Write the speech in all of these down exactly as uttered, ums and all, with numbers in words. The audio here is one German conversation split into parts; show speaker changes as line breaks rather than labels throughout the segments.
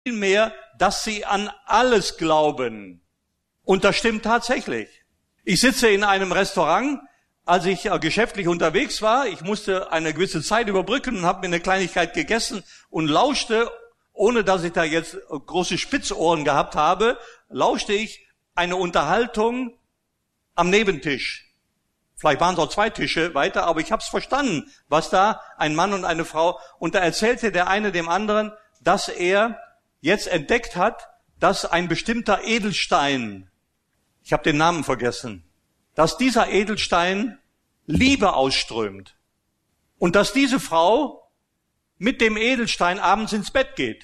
vielmehr, dass sie an alles glauben. Und das stimmt tatsächlich. Ich sitze in einem Restaurant, als ich äh, geschäftlich unterwegs war. Ich musste eine gewisse Zeit überbrücken und habe mir eine Kleinigkeit gegessen und lauschte, ohne dass ich da jetzt große Spitzohren gehabt habe, lauschte ich eine Unterhaltung am Nebentisch. Vielleicht waren es auch zwei Tische weiter, aber ich habe es verstanden, was da ein Mann und eine Frau, und da erzählte der eine dem anderen, dass er jetzt entdeckt hat, dass ein bestimmter Edelstein, ich habe den Namen vergessen, dass dieser Edelstein Liebe ausströmt und dass diese Frau mit dem Edelstein abends ins Bett geht,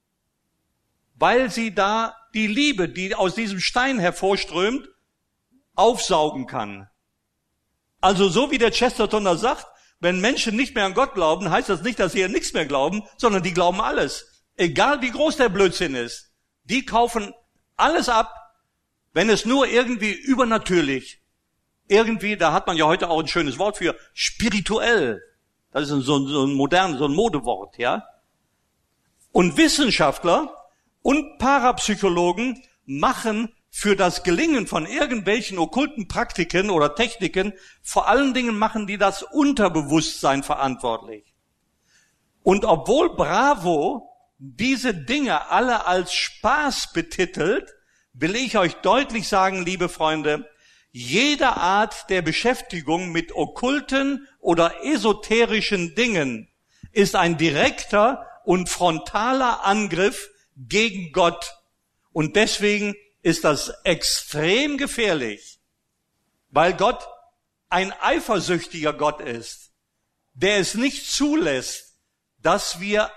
weil sie da die Liebe, die aus diesem Stein hervorströmt, aufsaugen kann. Also so wie der Chesterton da sagt, wenn Menschen nicht mehr an Gott glauben, heißt das nicht, dass sie an nichts mehr glauben, sondern die glauben alles. Egal wie groß der Blödsinn ist. Die kaufen alles ab, wenn es nur irgendwie übernatürlich, irgendwie, da hat man ja heute auch ein schönes Wort für, spirituell. Das ist so ein, so ein modernes, so ein Modewort, ja. Und Wissenschaftler und Parapsychologen machen für das Gelingen von irgendwelchen okkulten Praktiken oder Techniken, vor allen Dingen machen die das Unterbewusstsein verantwortlich. Und obwohl Bravo diese Dinge alle als Spaß betitelt, will ich euch deutlich sagen, liebe Freunde, jede Art der Beschäftigung mit okkulten oder esoterischen Dingen ist ein direkter und frontaler Angriff gegen Gott. Und deswegen ist das extrem gefährlich, weil Gott ein eifersüchtiger Gott ist, der es nicht zulässt, dass wir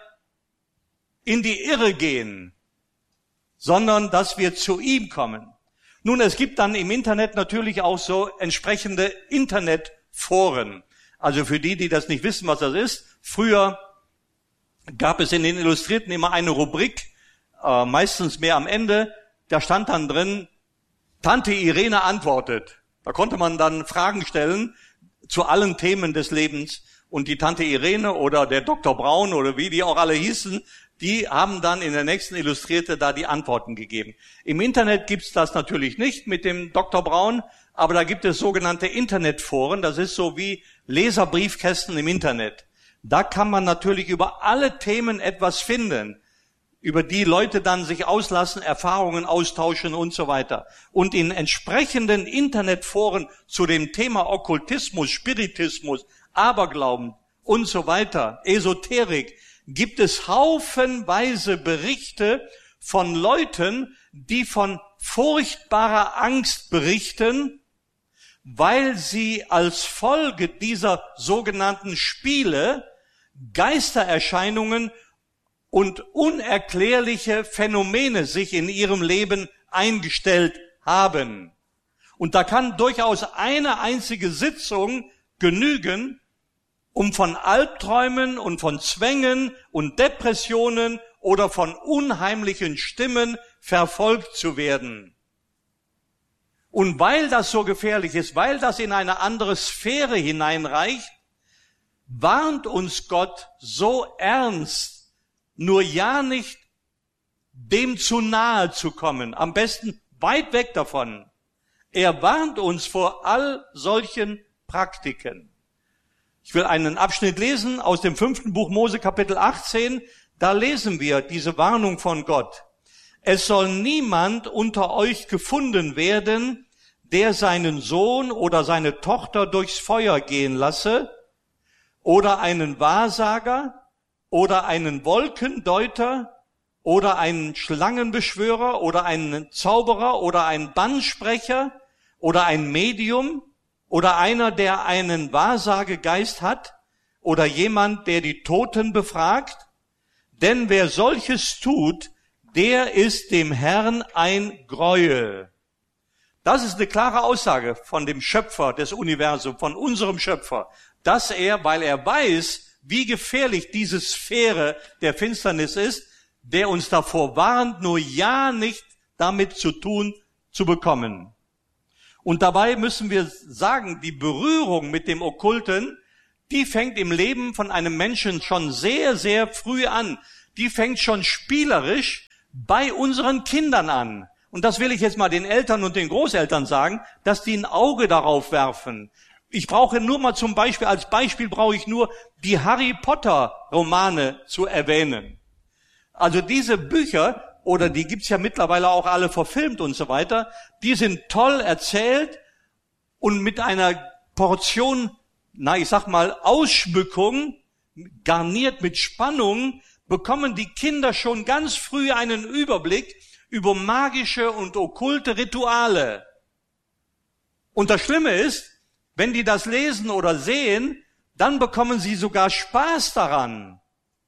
in die Irre gehen, sondern dass wir zu ihm kommen. Nun, es gibt dann im Internet natürlich auch so entsprechende Internetforen. Also für die, die das nicht wissen, was das ist, früher gab es in den Illustrierten immer eine Rubrik, äh, meistens mehr am Ende, da stand dann drin, Tante Irene antwortet. Da konnte man dann Fragen stellen zu allen Themen des Lebens. Und die Tante Irene oder der Doktor Braun oder wie die auch alle hießen, die haben dann in der nächsten Illustrierte da die Antworten gegeben. Im Internet gibt's das natürlich nicht mit dem Doktor Braun, aber da gibt es sogenannte Internetforen. Das ist so wie Leserbriefkästen im Internet. Da kann man natürlich über alle Themen etwas finden, über die Leute dann sich auslassen, Erfahrungen austauschen und so weiter. Und in entsprechenden Internetforen zu dem Thema Okkultismus, Spiritismus, Aberglauben und so weiter, Esoterik, gibt es haufenweise Berichte von Leuten, die von furchtbarer Angst berichten, weil sie als Folge dieser sogenannten Spiele Geistererscheinungen und unerklärliche Phänomene sich in ihrem Leben eingestellt haben. Und da kann durchaus eine einzige Sitzung genügen, um von Albträumen und von Zwängen und Depressionen oder von unheimlichen Stimmen verfolgt zu werden. Und weil das so gefährlich ist, weil das in eine andere Sphäre hineinreicht, warnt uns Gott so ernst, nur ja nicht dem zu nahe zu kommen, am besten weit weg davon. Er warnt uns vor all solchen Praktiken. Ich will einen Abschnitt lesen aus dem fünften Buch Mose, Kapitel achtzehn. Da lesen wir diese Warnung von Gott. Es soll niemand unter euch gefunden werden, der seinen Sohn oder seine Tochter durchs Feuer gehen lasse, oder einen Wahrsager, oder einen Wolkendeuter, oder einen Schlangenbeschwörer, oder einen Zauberer, oder einen Bannsprecher, oder ein Medium, oder einer, der einen Wahrsagegeist hat, oder jemand, der die Toten befragt. Denn wer solches tut, der ist dem Herrn ein Greuel. Das ist eine klare Aussage von dem Schöpfer des Universums, von unserem Schöpfer, dass er, weil er weiß, wie gefährlich diese Sphäre der Finsternis ist, der uns davor warnt, nur ja nicht damit zu tun zu bekommen. Und dabei müssen wir sagen, die Berührung mit dem Okkulten, die fängt im Leben von einem Menschen schon sehr, sehr früh an. die fängt schon spielerisch bei unseren Kindern an. Und das will ich jetzt mal den Eltern und den Großeltern sagen, dass die ein Auge darauf werfen. Ich brauche nur mal zum Beispiel, als Beispiel brauche ich nur die Harry Potter Romane zu erwähnen. Also diese Bücher, oder die gibt's ja mittlerweile auch alle verfilmt und so weiter, die sind toll erzählt und mit einer Portion, na ich sag mal, Ausschmückung, garniert mit Spannung, bekommen die Kinder schon ganz früh einen Überblick über magische und okkulte Rituale. Und das Schlimme ist, wenn die das lesen oder sehen, dann bekommen sie sogar Spaß daran.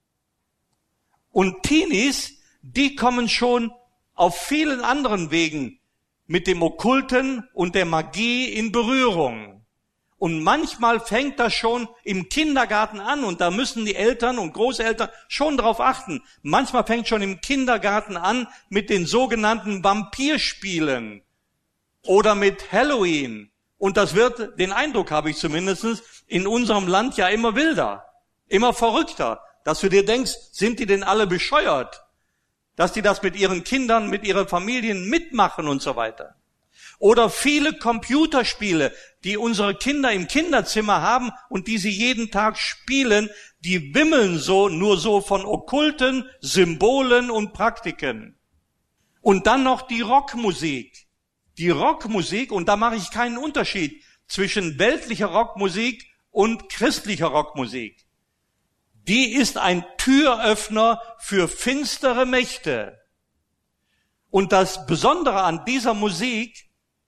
Und Teenies, die kommen schon auf vielen anderen Wegen mit dem Okkulten und der Magie in Berührung. Und manchmal fängt das schon im Kindergarten an und da müssen die Eltern und Großeltern schon darauf achten. Manchmal fängt schon im Kindergarten an mit den sogenannten Vampirspielen oder mit Halloween. Und das wird, den Eindruck habe ich zumindest, in unserem Land ja immer wilder, immer verrückter. Dass du dir denkst, sind die denn alle bescheuert? Dass die das mit ihren Kindern, mit ihren Familien mitmachen und so weiter. Oder viele Computerspiele, die unsere Kinder im Kinderzimmer haben und die sie jeden Tag spielen, die wimmeln so, nur so von okkulten Symbolen und Praktiken. Und dann noch die Rockmusik. Die Rockmusik, und da mache ich keinen Unterschied zwischen weltlicher Rockmusik und christlicher Rockmusik. Die ist ein Türöffner für finstere Mächte. Und das Besondere an dieser Musik,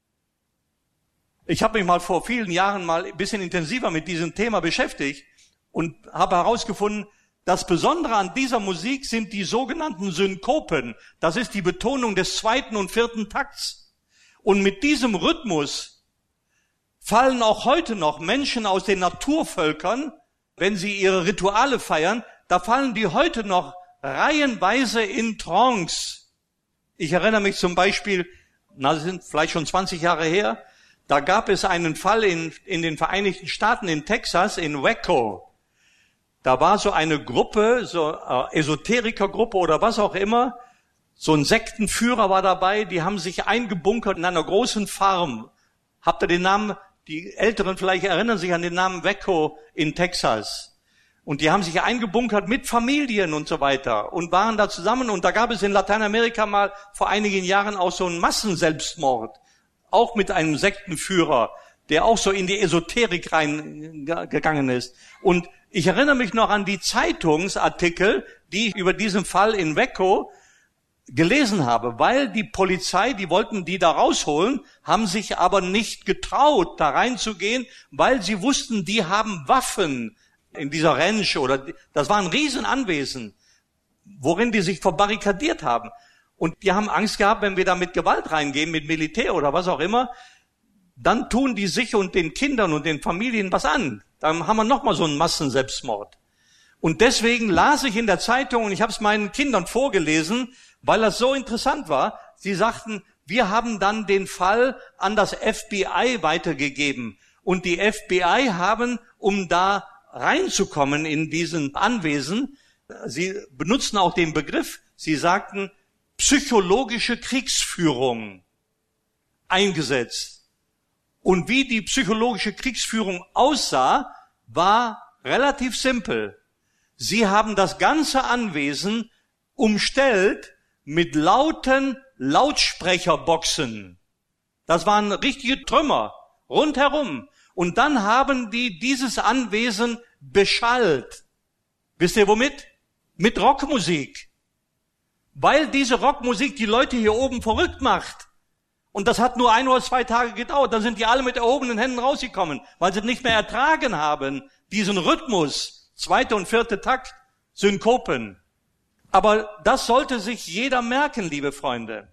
ich habe mich mal vor vielen Jahren mal ein bisschen intensiver mit diesem Thema beschäftigt und habe herausgefunden, das Besondere an dieser Musik sind die sogenannten Synkopen. Das ist die Betonung des zweiten und vierten Takts. Und mit diesem Rhythmus fallen auch heute noch Menschen aus den Naturvölkern, wenn sie ihre Rituale feiern, da fallen die heute noch reihenweise in Trance. Ich erinnere mich zum Beispiel, na, das sind vielleicht schon zwanzig Jahre her, da gab es einen Fall in, in den Vereinigten Staaten, in Texas, in Waco. Da war so eine Gruppe, so äh, Esoterikergruppe oder was auch immer, so ein Sektenführer war dabei, die haben sich eingebunkert in einer großen Farm. Habt ihr den Namen, die Älteren vielleicht erinnern sich an den Namen Waco in Texas. Und die haben sich eingebunkert mit Familien und so weiter und waren da zusammen. Und da gab es in Lateinamerika mal vor einigen Jahren auch so einen Massenselbstmord. Auch mit einem Sektenführer, der auch so in die Esoterik reingegangen ist. Und ich erinnere mich noch an die Zeitungsartikel, die ich über diesen Fall in Waco gelesen habe, weil die Polizei, die wollten die da rausholen, haben sich aber nicht getraut, da reinzugehen, weil sie wussten, die haben Waffen in dieser Ranch oder das war ein Riesenanwesen, worin die sich verbarrikadiert haben. Und die haben Angst gehabt, wenn wir da mit Gewalt reingehen, mit Militär oder was auch immer, dann tun die sich und den Kindern und den Familien was an. Dann haben wir nochmal so einen Massenselbstmord. Und deswegen las ich in der Zeitung, und ich habe es meinen Kindern vorgelesen, weil das so interessant war. Sie sagten, wir haben dann den Fall an das F B I weitergegeben. Und die F B I haben, um da reinzukommen in diesen Anwesen, sie benutzten auch den Begriff, sie sagten, psychologische Kriegsführung eingesetzt. Und wie die psychologische Kriegsführung aussah, war relativ simpel. Sie haben das ganze Anwesen umstellt mit lauten Lautsprecherboxen. Das waren richtige Trümmer rundherum. Und dann haben die dieses Anwesen beschallt. Wisst ihr womit? Mit Rockmusik. Weil diese Rockmusik die Leute hier oben verrückt macht. Und das hat nur ein oder zwei Tage gedauert. Dann sind die alle mit erhobenen Händen rausgekommen, weil sie nicht mehr ertragen haben, diesen Rhythmus, zweite und vierte Takt, Synkopen. Aber das sollte sich jeder merken, liebe Freunde.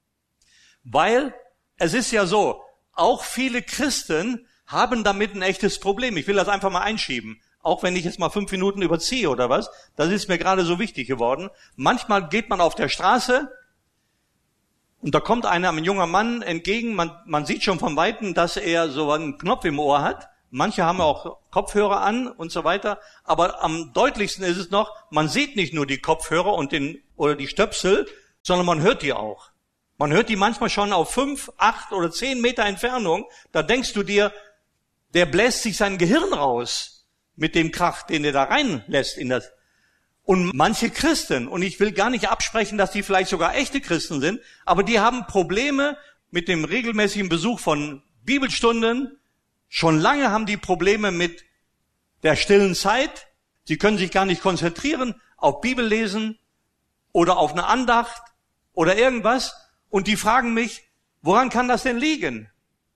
Weil es ist ja so, auch viele Christen haben damit ein echtes Problem. Ich will das einfach mal einschieben. Auch wenn ich jetzt mal fünf Minuten überziehe oder was. Das ist mir gerade so wichtig geworden. Manchmal geht man auf der Straße und da kommt einer, ein junger Mann entgegen. Man, man sieht schon von Weitem, dass er so einen Knopf im Ohr hat Manche haben auch Kopfhörer an und so weiter. Aber am deutlichsten ist es noch, man sieht nicht nur die Kopfhörer und den, oder die Stöpsel, sondern man hört die auch. Man hört die manchmal schon auf fünf, acht oder zehn Meter Entfernung. Da denkst du dir, der bläst sich sein Gehirn raus mit dem Krach, den er da reinlässt in das. Und manche Christen, und ich will gar nicht absprechen, dass die vielleicht sogar echte Christen sind, aber die haben Probleme mit dem regelmäßigen Besuch von Bibelstunden. Schon lange haben die Probleme mit der stillen Zeit. Sie können sich gar nicht konzentrieren auf Bibellesen oder auf eine Andacht oder irgendwas. Und die fragen mich, woran kann das denn liegen?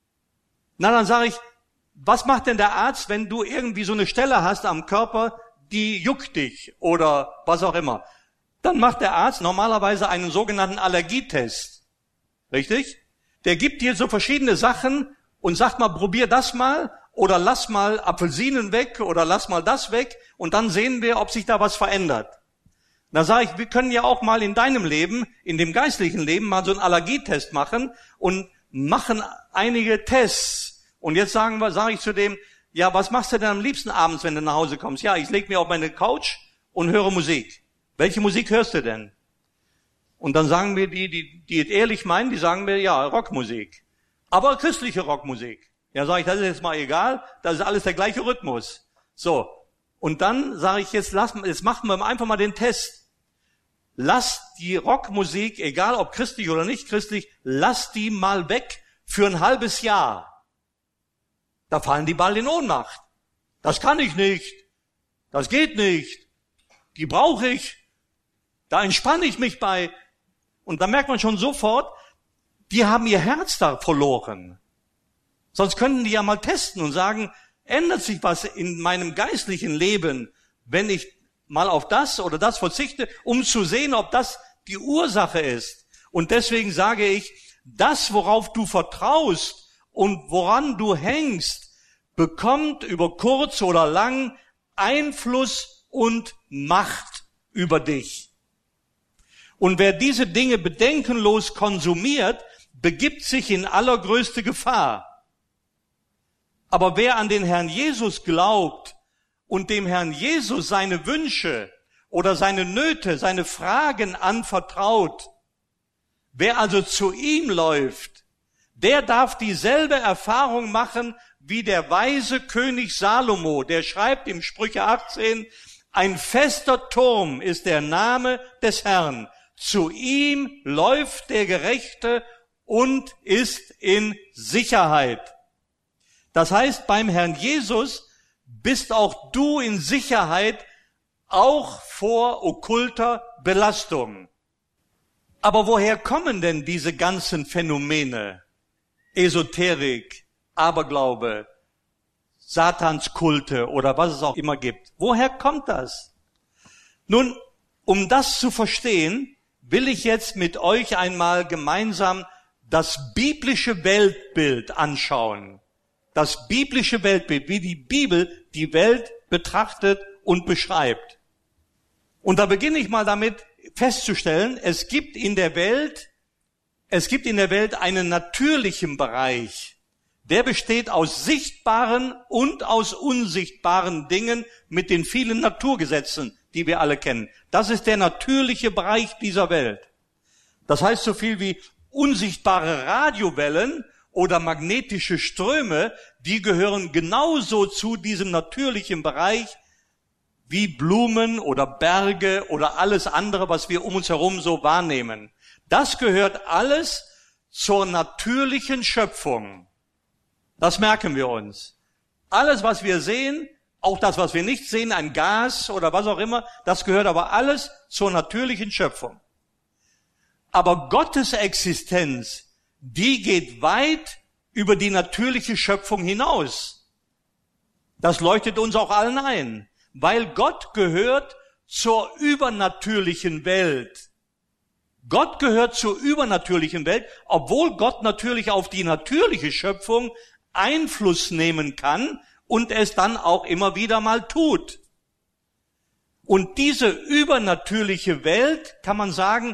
Na, dann sage ich, was macht denn der Arzt, wenn du irgendwie so eine Stelle hast am Körper, die juckt dich oder was auch immer? Dann macht der Arzt normalerweise einen sogenannten Allergietest. Richtig? Der gibt dir so verschiedene Sachen und sagt mal, probier das mal oder lass mal Apfelsinen weg oder lass mal das weg und dann sehen wir, ob sich da was verändert. Da sage ich, wir können ja auch mal in deinem Leben, in dem geistlichen Leben, mal so einen Allergietest machen und machen einige Tests. Und jetzt sagen wir, sage ich zu dem, ja, was machst du denn am liebsten abends, wenn du nach Hause kommst? Ja, ich lege mir auf meine Couch und höre Musik. Welche Musik hörst du denn? Und dann sagen mir die, die, die es ehrlich meinen, die sagen mir, ja, Rockmusik. Aber christliche Rockmusik. Ja, sage ich, das ist jetzt mal egal, das ist alles der gleiche Rhythmus. So. Und dann sage ich, jetzt, lass, jetzt machen wir einfach mal den Test. Lass die Rockmusik, egal ob christlich oder nicht christlich, lass die mal weg für ein halbes Jahr. Da fallen die bald in Ohnmacht. Das kann ich nicht. Das geht nicht. Die brauche ich. Da entspanne ich mich bei. Und da merkt man schon sofort, die haben ihr Herz da verloren. Sonst könnten die ja mal testen und sagen, ändert sich was in meinem geistlichen Leben, wenn ich mal auf das oder das verzichte, um zu sehen, ob das die Ursache ist. Und deswegen sage ich, das, worauf du vertraust und woran du hängst, bekommt über kurz oder lang Einfluss und Macht über dich. Und wer diese Dinge bedenkenlos konsumiert, begibt sich in allergrößte Gefahr. Aber wer an den Herrn Jesus glaubt und dem Herrn Jesus seine Wünsche oder seine Nöte, seine Fragen anvertraut, wer also zu ihm läuft, der darf dieselbe Erfahrung machen wie der weise König Salomo, der schreibt im Sprüche achtzehn, ein fester Turm ist der Name des Herrn. Zu ihm läuft der Gerechte und ist in Sicherheit. Das heißt, beim Herrn Jesus bist auch du in Sicherheit, auch vor okkulter Belastung. Aber woher kommen denn diese ganzen Phänomene? Esoterik, Aberglaube, Satanskulte oder was es auch immer gibt. Woher kommt das? Nun, um das zu verstehen, will ich jetzt mit euch einmal gemeinsam das biblische Weltbild anschauen. Das biblische Weltbild, wie die Bibel die Welt betrachtet und beschreibt. Und da beginne ich mal damit festzustellen, es gibt in der Welt, es gibt in der Welt einen natürlichen Bereich. Der besteht aus sichtbaren und aus unsichtbaren Dingen mit den vielen Naturgesetzen, die wir alle kennen. Das ist der natürliche Bereich dieser Welt. Das heißt so viel wie unsichtbare Radiowellen oder magnetische Ströme, die gehören genauso zu diesem natürlichen Bereich wie Blumen oder Berge oder alles andere, was wir um uns herum so wahrnehmen. Das gehört alles zur natürlichen Schöpfung. Das merken wir uns. Alles, was wir sehen, auch das, was wir nicht sehen, ein Gas oder was auch immer, das gehört aber alles zur natürlichen Schöpfung. Aber Gottes Existenz, die geht weit über die natürliche Schöpfung hinaus. Das leuchtet uns auch allen ein, weil Gott gehört zur übernatürlichen Welt. Gott gehört zur übernatürlichen Welt, obwohl Gott natürlich auf die natürliche Schöpfung Einfluss nehmen kann und es dann auch immer wieder mal tut. Und diese übernatürliche Welt, kann man sagen,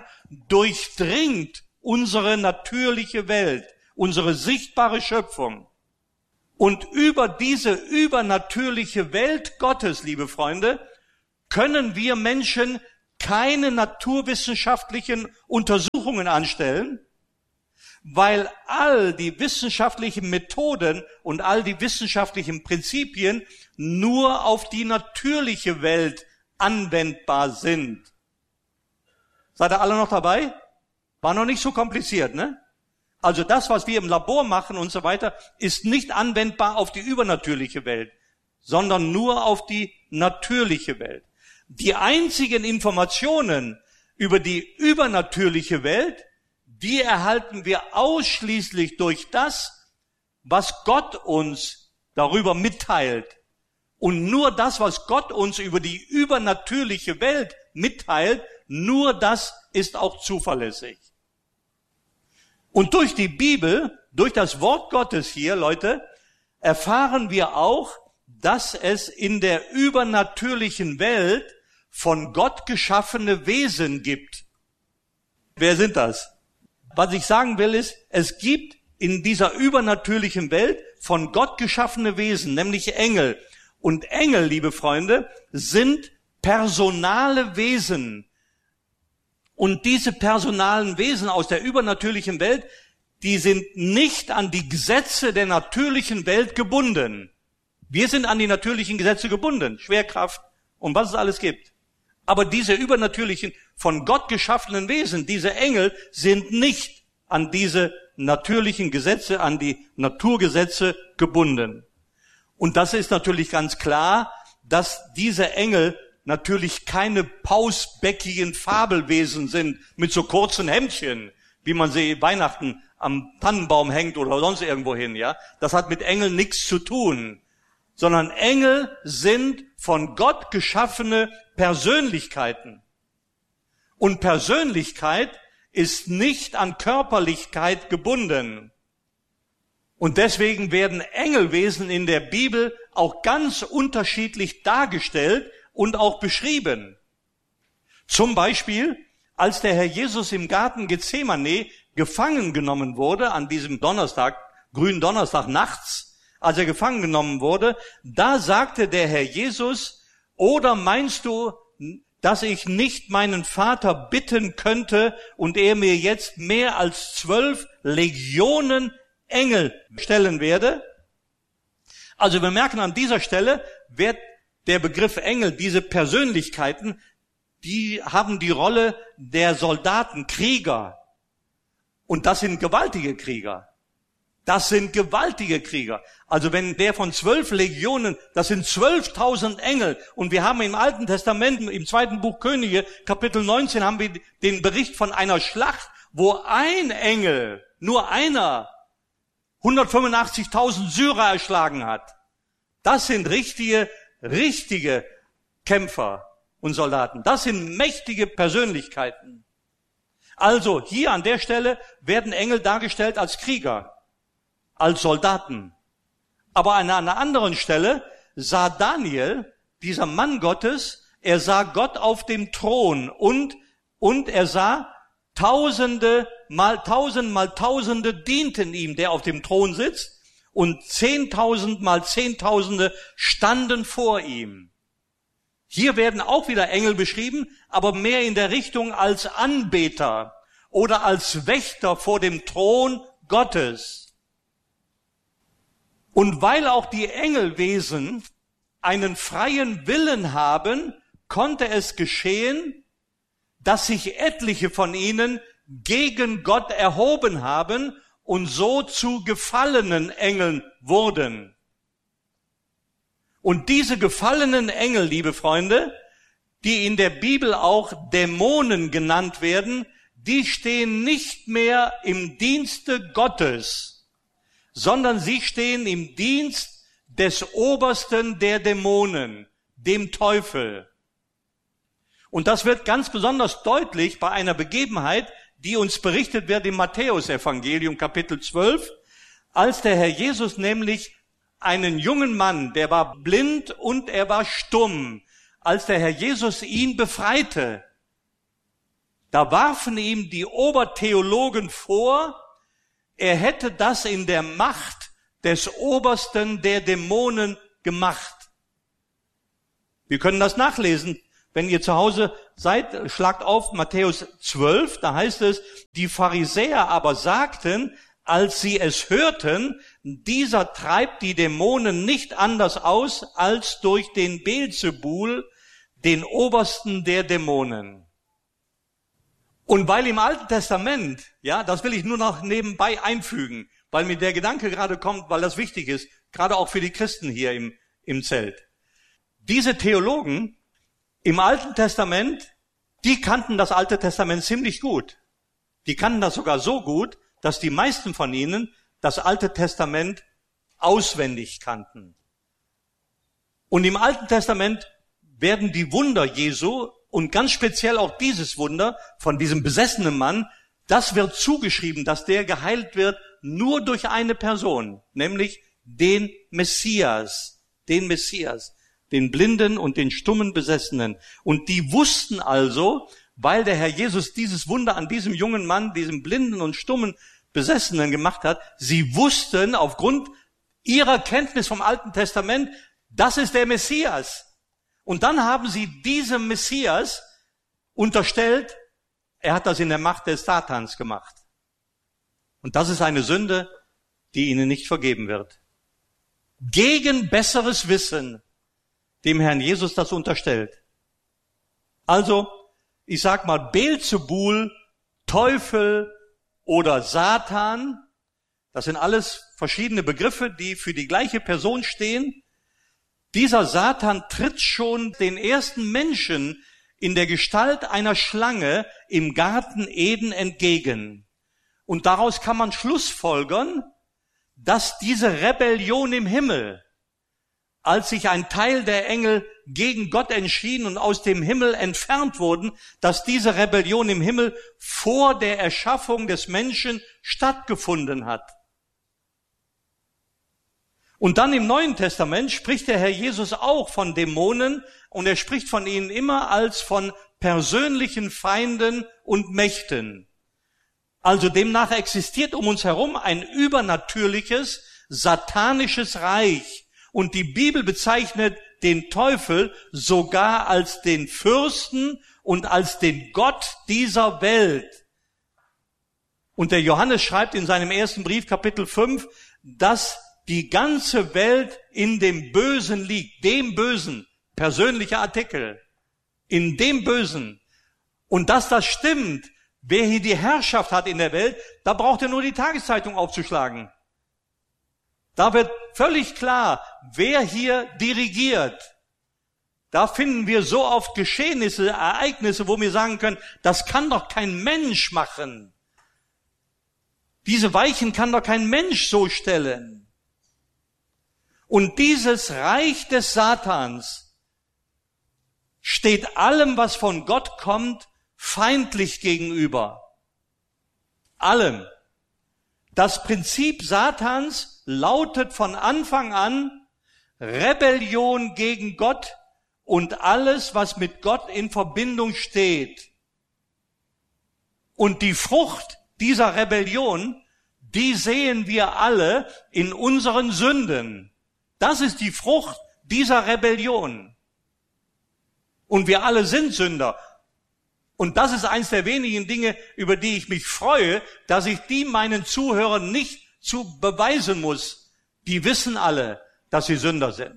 durchdringt unsere natürliche Welt, unsere sichtbare Schöpfung. Und über diese übernatürliche Welt Gottes, liebe Freunde, können wir Menschen keine naturwissenschaftlichen Untersuchungen anstellen, weil all die wissenschaftlichen Methoden und all die wissenschaftlichen Prinzipien nur auf die natürliche Welt anwendbar sind. Seid ihr alle noch dabei? War noch nicht so kompliziert, ne? Also das, was wir im Labor machen und so weiter, ist nicht anwendbar auf die übernatürliche Welt, sondern nur auf die natürliche Welt. Die einzigen Informationen über die übernatürliche Welt, die erhalten wir ausschließlich durch das, was Gott uns darüber mitteilt. Und nur das, was Gott uns über die übernatürliche Welt mitteilt, nur das ist auch zuverlässig. Und durch die Bibel, durch das Wort Gottes hier, Leute, erfahren wir auch, dass es in der übernatürlichen Welt von Gott geschaffene Wesen gibt. Wer sind das? Was ich sagen will ist, es gibt in dieser übernatürlichen Welt von Gott geschaffene Wesen, nämlich Engel. Und Engel, liebe Freunde, sind personale Wesen. Und diese personalen Wesen aus der übernatürlichen Welt, die sind nicht an die Gesetze der natürlichen Welt gebunden. Wir sind an die natürlichen Gesetze gebunden, Schwerkraft und was es alles gibt. Aber diese übernatürlichen, von Gott geschaffenen Wesen, diese Engel, sind nicht an diese natürlichen Gesetze, an die Naturgesetze gebunden. Und das ist natürlich ganz klar, dass diese Engel natürlich keine pausbäckigen Fabelwesen sind mit so kurzen Hemdchen, wie man sie Weihnachten am Tannenbaum hängt oder sonst irgendwo hin, ja. Das hat mit Engeln nichts zu tun, sondern Engel sind von Gott geschaffene Persönlichkeiten. Und Persönlichkeit ist nicht an Körperlichkeit gebunden. Und deswegen werden Engelwesen in der Bibel auch ganz unterschiedlich dargestellt und auch beschrieben. Zum Beispiel, als der Herr Jesus im Garten Gethsemane gefangen genommen wurde, an diesem Donnerstag, grünen Donnerstag nachts, als er gefangen genommen wurde, da sagte der Herr Jesus, oder meinst du, dass ich nicht meinen Vater bitten könnte und er mir jetzt mehr als zwölf Legionen Engel stellen werde? Also wir merken an dieser Stelle, wird der Begriff Engel, diese Persönlichkeiten, die haben die Rolle der Soldaten, Krieger. Und das sind gewaltige Krieger. Das sind gewaltige Krieger. Also wenn der von zwölf Legionen, das sind zwölftausend Engel. Und wir haben im Alten Testament, im zweiten Buch Könige, Kapitel neunzehn, haben wir den Bericht von einer Schlacht, wo ein Engel, nur einer, hundertfünfundachtzigtausend Syrer erschlagen hat. Das sind richtige, richtige Kämpfer und Soldaten. Das sind mächtige Persönlichkeiten. Also hier an der Stelle werden Engel dargestellt als Krieger, als Soldaten. Aber an einer anderen Stelle sah Daniel, dieser Mann Gottes, er sah Gott auf dem Thron und, und er sah Tausende mal Tausend mal Tausende dienten ihm, der auf dem Thron sitzt, und Zehntausend mal Zehntausende standen vor ihm. Hier werden auch wieder Engel beschrieben, aber mehr in der Richtung als Anbeter oder als Wächter vor dem Thron Gottes. Und weil auch die Engelwesen einen freien Willen haben, konnte es geschehen, dass sich etliche von ihnen gegen Gott erhoben haben und so zu gefallenen Engeln wurden. Und diese gefallenen Engel, liebe Freunde, die in der Bibel auch Dämonen genannt werden, die stehen nicht mehr im Dienste Gottes, sondern sie stehen im Dienst des Obersten der Dämonen, dem Teufel. Und das wird ganz besonders deutlich bei einer Begebenheit, die uns berichtet wird im Matthäusevangelium Kapitel zwölf, als der Herr Jesus nämlich einen jungen Mann, der war blind und er war stumm, als der Herr Jesus ihn befreite, da warfen ihm die Obertheologen vor, er hätte das in der Macht des Obersten der Dämonen gemacht. Wir können das nachlesen. Wenn ihr zu Hause seid, schlagt auf Matthäus zwölf, da heißt es, die Pharisäer aber sagten, als sie es hörten, dieser treibt die Dämonen nicht anders aus als durch den Beelzebul, den Obersten der Dämonen. Und weil im Alten Testament, ja, das will ich nur noch nebenbei einfügen, weil mir der Gedanke gerade kommt, weil das wichtig ist, gerade auch für die Christen hier im, im Zelt. Diese Theologen im Alten Testament, die kannten das Alte Testament ziemlich gut. Die kannten das sogar so gut, dass die meisten von ihnen das Alte Testament auswendig kannten. Und im Alten Testament werden die Wunder Jesu und ganz speziell auch dieses Wunder von diesem besessenen Mann, das wird zugeschrieben, dass der geheilt wird nur durch eine Person, nämlich den Messias, den Messias, den blinden und den stummen Besessenen. Und die wussten also, weil der Herr Jesus dieses Wunder an diesem jungen Mann, diesem blinden und stummen Besessenen gemacht hat, sie wussten aufgrund ihrer Kenntnis vom Alten Testament, das ist der Messias. Und dann haben sie diesem Messias unterstellt, er hat das in der Macht des Satans gemacht. Und das ist eine Sünde, die ihnen nicht vergeben wird. Gegen besseres Wissen dem Herrn Jesus das unterstellt. Also, ich sag mal, Beelzebul, Teufel oder Satan, das sind alles verschiedene Begriffe, die für die gleiche Person stehen. Dieser Satan tritt schon den ersten Menschen in der Gestalt einer Schlange im Garten Eden entgegen. Und daraus kann man schlussfolgern, dass diese Rebellion im Himmel, als sich ein Teil der Engel gegen Gott entschieden und aus dem Himmel entfernt wurden, dass diese Rebellion im Himmel vor der Erschaffung des Menschen stattgefunden hat. Und dann im Neuen Testament spricht der Herr Jesus auch von Dämonen und er spricht von ihnen immer als von persönlichen Feinden und Mächten. Also demnach existiert um uns herum ein übernatürliches, satanisches Reich. Und die Bibel bezeichnet den Teufel sogar als den Fürsten und als den Gott dieser Welt. Und der Johannes schreibt in seinem ersten Brief, Kapitel fünf, dass die ganze Welt in dem Bösen liegt, dem Bösen, persönlicher Artikel, in dem Bösen. Und dass das stimmt, wer hier die Herrschaft hat in der Welt, da braucht er nur die Tageszeitung aufzuschlagen. Da wird völlig klar, wer hier dirigiert. Da finden wir so oft Geschehnisse, Ereignisse, wo wir sagen können, das kann doch kein Mensch machen. Diese Weichen kann doch kein Mensch so stellen. Und dieses Reich des Satans steht allem, was von Gott kommt, feindlich gegenüber. Allem. Das Prinzip Satans lautet von Anfang an Rebellion gegen Gott und alles, was mit Gott in Verbindung steht. Und die Frucht dieser Rebellion, die sehen wir alle in unseren Sünden. Das ist die Frucht dieser Rebellion. Und wir alle sind Sünder. Und das ist eins der wenigen Dinge, über die ich mich freue, dass ich die meinen Zuhörern nicht zu beweisen muss. Die wissen alle, dass sie Sünder sind.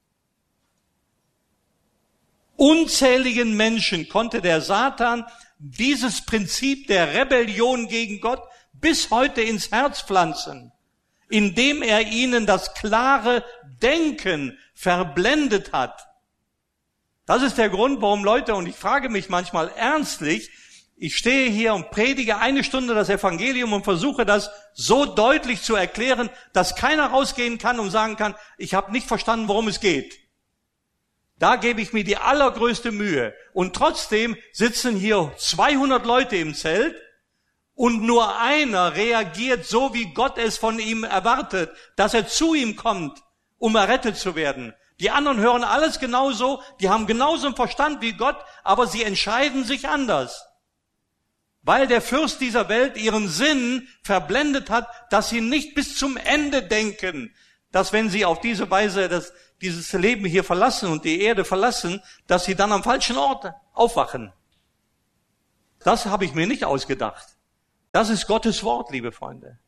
Unzähligen Menschen konnte der Satan dieses Prinzip der Rebellion gegen Gott bis heute ins Herz pflanzen, indem er ihnen das klare Denken verblendet hat. Das ist der Grund, warum Leute, und ich frage mich manchmal ernstlich, ich stehe hier und predige eine Stunde das Evangelium und versuche das so deutlich zu erklären, dass keiner rausgehen kann und sagen kann, ich habe nicht verstanden, worum es geht. Da gebe ich mir die allergrößte Mühe. Und trotzdem sitzen hier zweihundert Leute im Zelt und nur einer reagiert so, wie Gott es von ihm erwartet, dass er zu ihm kommt, um errettet zu werden. Die anderen hören alles genauso, die haben genauso einen Verstand wie Gott, aber sie entscheiden sich anders. Weil der Fürst dieser Welt ihren Sinn verblendet hat, dass sie nicht bis zum Ende denken, dass wenn sie auf diese Weise das, dieses Leben hier verlassen und die Erde verlassen, dass sie dann am falschen Ort aufwachen. Das habe ich mir nicht ausgedacht. Das ist Gottes Wort, liebe Freunde.